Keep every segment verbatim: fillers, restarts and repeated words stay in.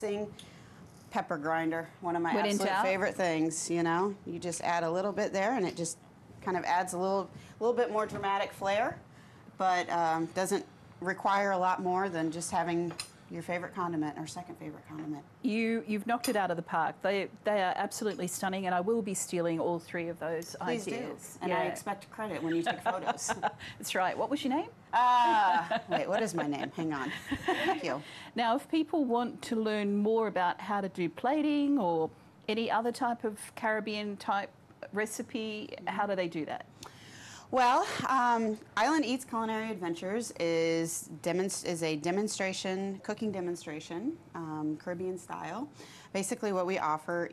Pepper grinder, one of my When in absolute doubt? favorite things. You know, you just add a little bit there, and it just kind of adds a little, little bit more dramatic flair, but um, doesn't require a lot more than just having your favorite condiment or second favorite condiment. You, you've knocked it out of the park. They, they are absolutely stunning, and I will be stealing all three of those Please ideas. do, and yeah. I expect credit when you take photos. That's right. What was your name? Ah, uh, wait, what is my name? Hang on. Thank you. Now, if people want to learn more about how to do plating or any other type of Caribbean type recipe, mm-hmm. how do they do that? Well, um, Island Eats Culinary Adventures is, demonst is a demonstration, cooking demonstration, um, Caribbean style. Basically what we offer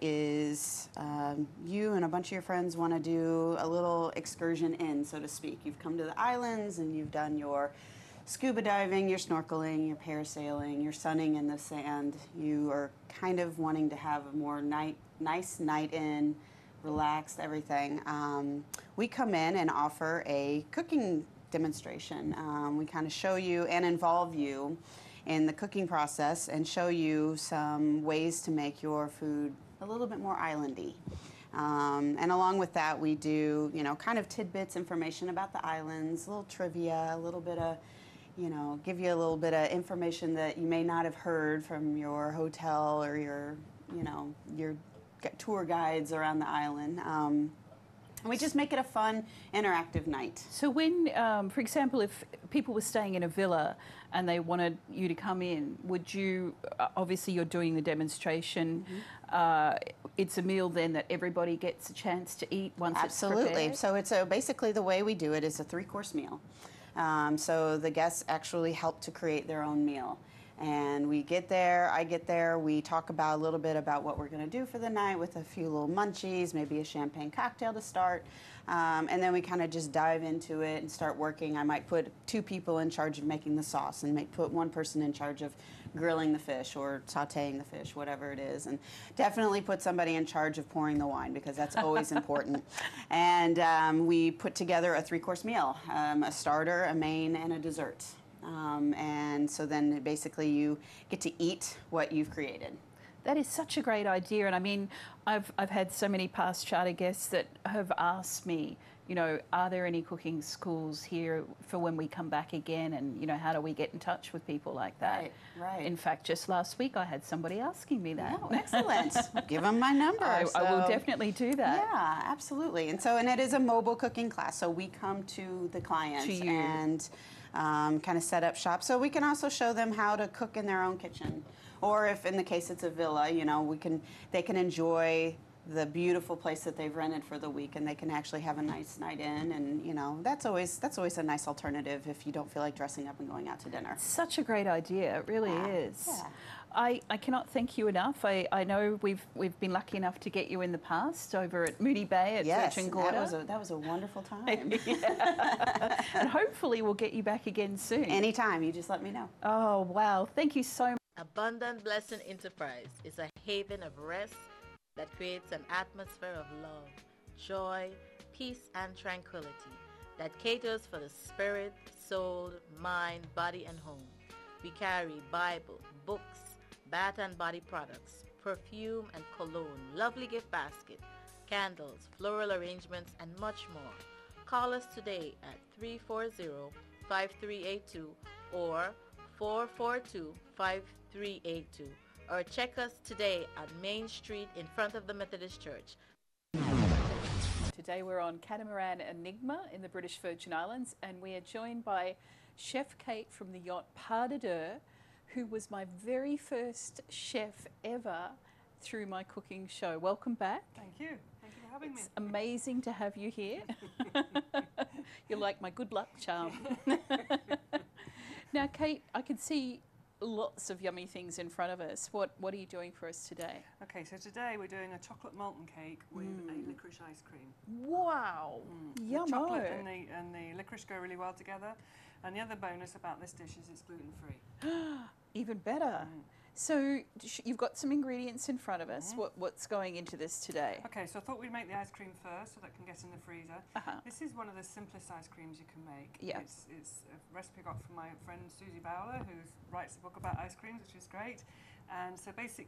is um, you and a bunch of your friends want to do a little excursion in, so to speak. You've come to the islands and you've done your scuba diving, your snorkeling, your parasailing, your sunning in the sand. You are kind of wanting to have a more night, nice night in, relaxed, everything. Um, we come in and offer a cooking demonstration. Um, we kind of show you and involve you in the cooking process and show you some ways to make your food a little bit more islandy. Um, and along with that, we do, you know, kind of tidbits, information about the islands, a little trivia, a little bit of, you know, give you a little bit of information that you may not have heard from your hotel or your, you know, your tour guides around the island. Um, and we just make it a fun, interactive night. So when, um, for example, if people were staying in a villa and they wanted you to come in, would you, obviously you're doing the demonstration, mm-hmm. uh, it's a meal then that everybody gets a chance to eat once Absolutely. It's prepared? So it's a, basically the way we do it is a three-course meal. Um, so the guests actually help to create their own meal. And we get there, I get there, we talk about a little bit about what we're going to do for the night with a few little munchies, maybe a champagne cocktail to start. Um, and then we kind of just dive into it and start working. I might put two people in charge of making the sauce and make, put one person in charge of grilling the fish or sauteing the fish, whatever it is. And definitely put somebody in charge of pouring the wine because that's always important. And um, we put together a three-course meal, um, a starter, a main, and a dessert. Um, and so then basically you get to eat what you've created. That is such a great idea. And I mean, I've, I've had so many past charter guests that have asked me, you know, are there any cooking schools here for when we come back again? And, you know, how do we get in touch with people like that? Right, right. In fact, just last week I had somebody asking me that. Oh, excellent. Give them my number. I, so. I will definitely do that. Yeah, absolutely. And so, and it is a mobile cooking class. So we come to the clients to you. and um, kind of set up shop. So we can also show them how to cook in their own kitchen. Or if in the case it's a villa, you know, we can, they can enjoy the beautiful place that they've rented for the week, and they can actually have a nice night in, and you know that's always that's always a nice alternative if you don't feel like dressing up and going out to dinner. Such a great idea, it really yeah. is. Yeah. I, I cannot thank you enough. I, I know we've we've been lucky enough to get you in the past over at Moody Bay at yes, Virgin Gorda. that was a that was a wonderful time. And hopefully we'll get you back again soon. Anytime, you just let me know. Oh wow, thank you so much. Abundant Blessing Enterprise is a haven of rest that creates an atmosphere of love, joy, peace, and tranquility that caters for the spirit, soul, mind, body, and home. We carry Bible, books, bath and body products, perfume and cologne, lovely gift basket, candles, floral arrangements, and much more. Call us today at three four zero, five three eight two or four four two, five three eight two. Or check us today on Main Street in front of the Methodist Church. Today we're on Catamaran Enigma in the British Virgin Islands, and we are joined by Chef Kate from the yacht Pas de Deux, who was my very first chef ever through my cooking show. Welcome back. Thank you. Thank you for having it's me. It's amazing to have you here. You're like my good luck charm. Now, Kate, I can see lots of yummy things in front of us. What what are you doing for us today? Okay, so today we're doing a chocolate molten cake with mm. a licorice ice cream. Wow, mm. yummo. The chocolate and the, and the licorice go really well together. And the other bonus about this dish is it's gluten-free. Even better. Mm. So you've got some ingredients in front of us. Mm-hmm. What, what's going into this today? Okay, so I thought we'd make the ice cream first so that can get in the freezer. Uh-huh. This is one of the simplest ice creams you can make. Yeah. It's, it's a recipe I got from my friend Susie Bowler, who writes a book about ice creams, which is great. And so basically